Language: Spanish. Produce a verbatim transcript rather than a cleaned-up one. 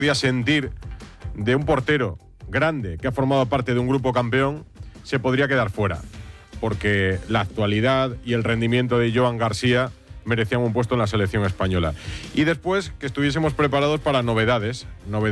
podía sentir de un portero grande que ha formado parte de un grupo campeón, se podría quedar fuera, porque la actualidad y el rendimiento de Joan García merecían un puesto en la selección española. Y después que estuviésemos preparados para novedades, novedades